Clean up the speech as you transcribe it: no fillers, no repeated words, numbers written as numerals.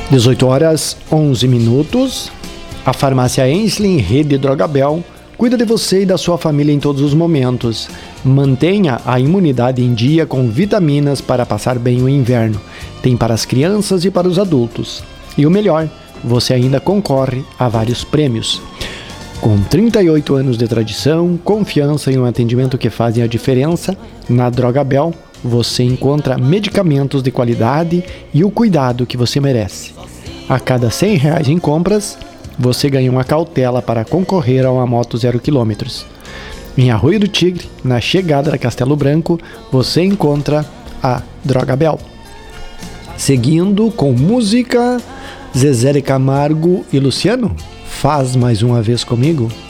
18h11. A farmácia Ensslin, rede Drogabel, cuida de você e da sua família em todos os momentos. Mantenha a imunidade em dia com vitaminas para passar bem o inverno. Tem para as crianças e para os adultos. E o melhor, você ainda concorre a vários prêmios. Com 38 anos de tradição, confiança e um atendimento que fazem a diferença, na Drogabel você encontra medicamentos de qualidade e o cuidado que você merece. A cada R$100 em compras, você ganha uma cautela para concorrer a uma moto 0 km. Em Arroio do Tigre, na chegada da Castelo Branco, você encontra a Drogabel. Seguindo com música, Zezé de Camargo e Luciano, Faz Mais Uma Vez Comigo.